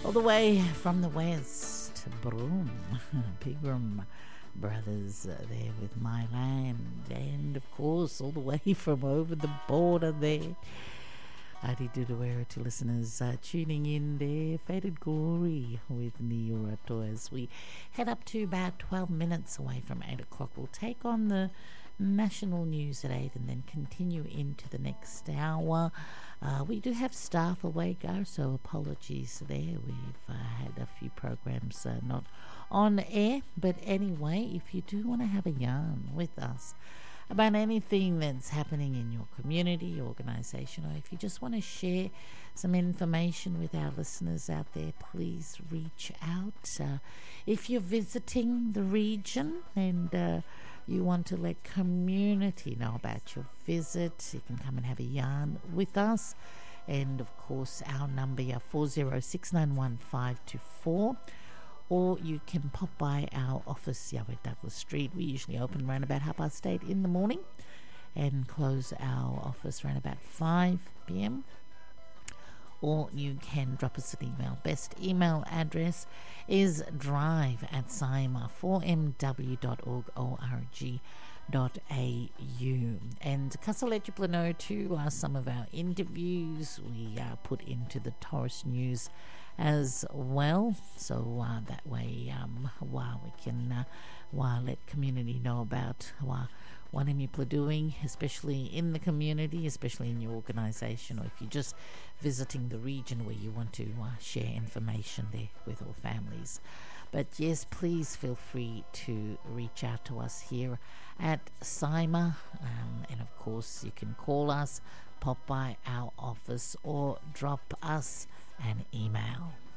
All the way from the west, Broome, Pegram Brothers there with My Land. And of course, all the way from over the border there, Adi Dudawera to listeners tuning in there. Faded Glory with Niurato as we head up to about 12 minutes away from 8 o'clock. We'll take on the national news at 8 and then continue into the next hour. We do have staff away, Gar, so apologies there. We've had a few programs not on air. But anyway, if you do want to have a yarn with us about anything that's happening in your community, organisation, or if you just want to share some information with our listeners out there, please reach out. If you're visiting the region and you want to let community know about your visit, you can come and have a yarn with us. And of course, our number is 40691524. Or you can pop by our office here at Douglas Street. We usually open around about 8:30 in the morning and close our office around about 5 p.m. Or you can drop us an email. Best email address is drive@sima4mw.org.au. And I'll let you know too some of our interviews we put into the Taurus News as well, so that way we can let community know about what people are doing, especially in the community, especially in your organisation, or if you're just visiting the region where you want to share information there with all families. But yes, please feel free to reach out to us here at SIMA, and of course you can call us, pop by our office, or drop us an email.